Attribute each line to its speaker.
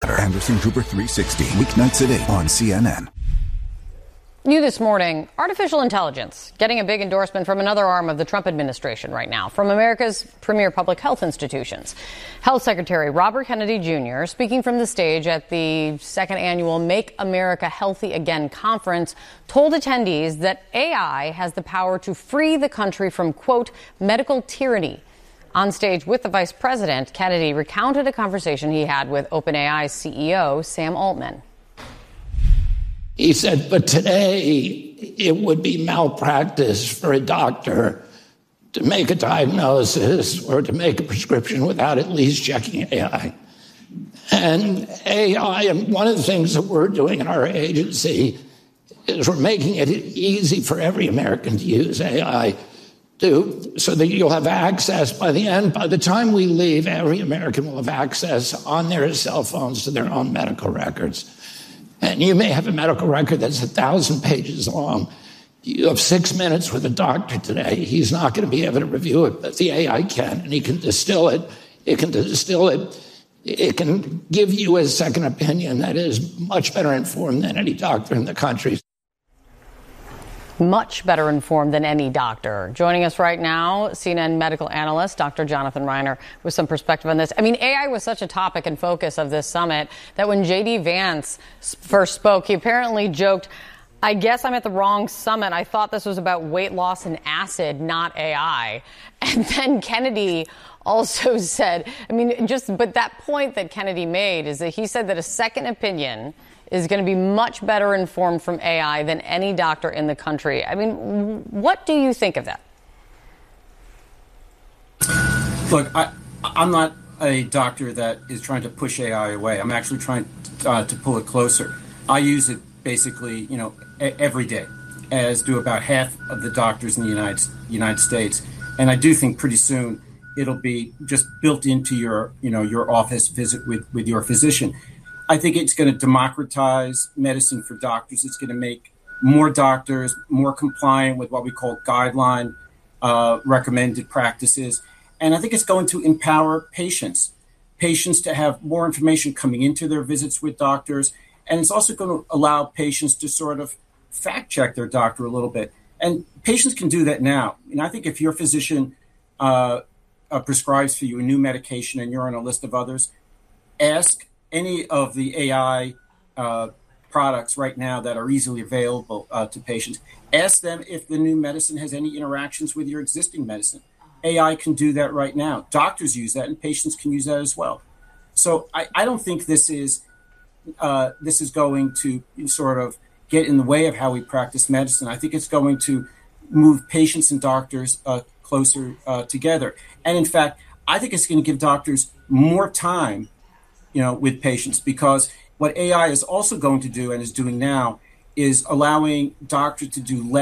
Speaker 1: Anderson Cooper 360, weeknights at 8 on CNN.
Speaker 2: New this morning, artificial intelligence getting a big endorsement from another arm of the Trump administration right now, from America's premier public health institutions. Health Secretary Robert Kennedy Jr., speaking from the stage at the second annual Make America Healthy Again conference, told attendees that AI has the power to free the country from, quote, medical tyranny. On stage with the vice president, Kennedy recounted a conversation he had with OpenAI's CEO, Sam Altman.
Speaker 3: He said, but today it would be malpractice for a doctor to make a diagnosis or to make a prescription without at least checking AI. And AI, and one of the things that we're doing in our agency is we're making it easy for every American to use AI so that you'll have access by the time we leave, every American will have access on their cell phones to their own medical records. And you may have a medical record that's 1,000 pages long. You have 6 minutes with a doctor today. He's not going to be able to review it, but the AI can, and he can distill it. It can distill it. It can give you a second opinion that is much better informed than any doctor in the country.
Speaker 2: Much better informed than any doctor. Joining us right now, CNN medical analyst Dr. Jonathan Reiner with some perspective on this. I mean, AI was such a topic and focus of this summit that when J.D. Vance first spoke, he apparently joked, I guess I'm at the wrong summit. I thought this was about weight loss and acid, not AI. And then Kennedy also said, but that point that Kennedy made is that he said that a second opinion is going to be much better informed from AI than any doctor in the country. I mean, what do you think of that?
Speaker 4: Look, I'm not a doctor that is trying to push AI away. I'm actually trying to pull it closer. I use it basically, every day, as do about half of the doctors in the United States. And I do think pretty soon it'll be just built into your office visit with your physician. I think it's going to democratize medicine for doctors. It's going to make more doctors more compliant with what we call guideline recommended practices. And I think it's going to empower patients to have more information coming into their visits with doctors. And it's also going to allow patients to sort of fact check their doctor a little bit. And patients can do that now. And I think if your physician prescribes for you a new medication and you're on a list of others, ask any of the AI products right now that are easily available to patients. Ask them if the new medicine has any interactions with your existing medicine. AI can do that right now. Doctors use that, and patients can use that as well. So I don't think this is going to sort of get in the way of how we practice medicine. I think it's going to move patients and doctors closer together. And in fact, I think it's going to give doctors more time with patients, because what AI is also going to do and is doing now is allowing doctors to do less